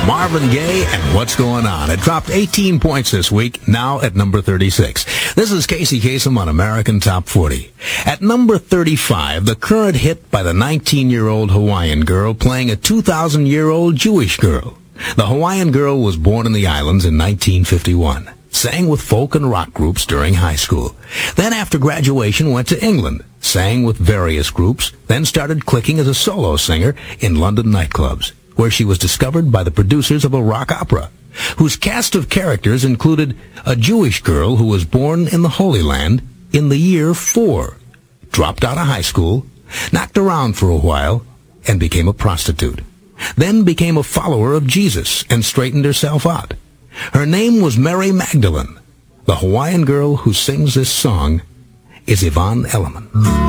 Marvin Gaye and What's Going On. It dropped 18 points this week, now at number 36. This is Casey Kasem on American Top 40. At number 35, the current hit by the 19-year-old Hawaiian girl playing a 2,000-year-old Jewish girl. The Hawaiian girl was born in the islands in 1951. Sang with folk and rock groups during high school. Then after graduation went to England, sang with various groups, then started clicking as a solo singer in London nightclubs, where she was discovered by the producers of a rock opera, whose cast of characters included a Jewish girl who was born in the Holy Land in the year 4, dropped out of high school, knocked around for a while, and became a prostitute. Then became a follower of Jesus and straightened herself out. Her name was Mary Magdalene. The Hawaiian girl who sings this song is Yvonne Elliman.